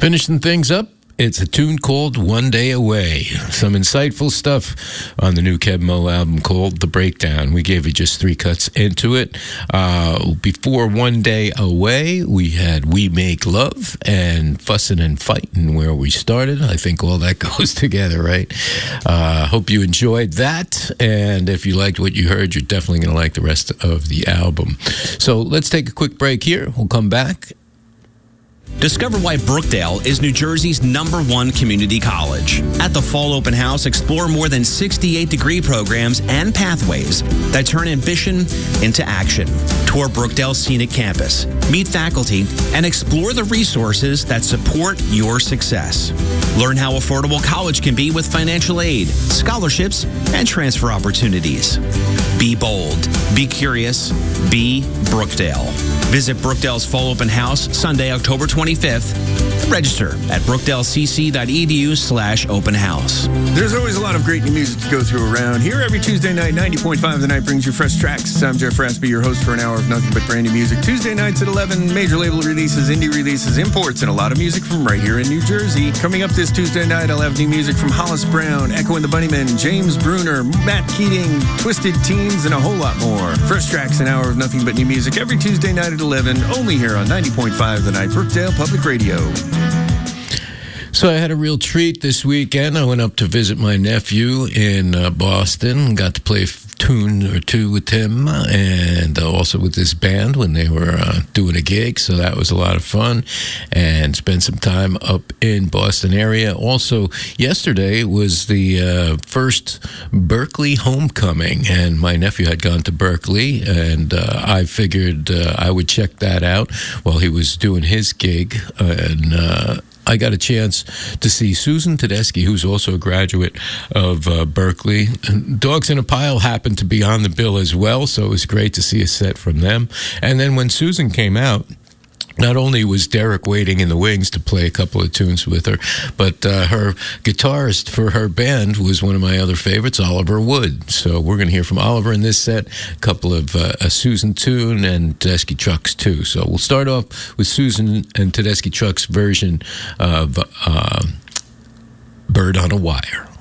Finishing things up, it's a tune called One Day Away. Some insightful stuff on the new Keb Mo album called The Breakdown. We gave you just 3 cuts into it. Before One Day Away, we had We Make Love and Fussin' and Fightin' where we started. I think all that goes together, right? Hope you enjoyed that. And if you liked what you heard, you're definitely going to like the rest of the album. So let's take a quick break here. We'll come back. Discover why Brookdale is New Jersey's #1 community college. At the Fall Open House, explore more than 68 degree programs and pathways that turn ambition into action. Tour Brookdale's scenic campus, meet faculty, and explore the resources that support your success. Learn how affordable college can be with financial aid, scholarships, and transfer opportunities. Be bold, be curious, be Brookdale. Visit Brookdale's Fall Open House Sunday, October 25th. Register at brookdalecc.edu/open house. There's always a lot of great new music to go through around here. Every Tuesday night, 90.5 The Night brings you fresh tracks. I'm Jeff Raspy, your host for an hour of nothing but brand new music. Tuesday nights at 11, major label releases, indie releases, imports, and a lot of music from right here in New Jersey. Coming up this Tuesday night, I'll have new music from Hollis Brown, Echo and the Bunnymen, James Bruner, Matt Keating, Twisted Teens, and a whole lot more. Fresh tracks, an hour of nothing but new music every Tuesday night at 11, only here on 90.5 The Night, Brookdale Public Radio. So I had a real treat this weekend. I went up to visit my nephew in Boston, got to play a tune or two with him and also with this band when they were doing a gig. So that was a lot of fun and spent some time up in Boston area. Also, yesterday was the first Berkeley homecoming, and my nephew had gone to Berkeley, and I figured I would check that out while he was doing his gig. And I got a chance to see Susan Tedeschi, who's also a graduate of Berkeley. Dogs in a Pile happened to be on the bill as well, so it was great to see a set from them. And then when Susan came out, not only was Derek waiting in the wings to play a couple of tunes with her, but her guitarist for her band was one of my other favorites, Oliver Wood. So we're going to hear from Oliver in this set, a couple of a Susan tune and Tedeschi Trucks too. So we'll start off with Susan and Tedeschi Trucks' version of Bird on a Wire.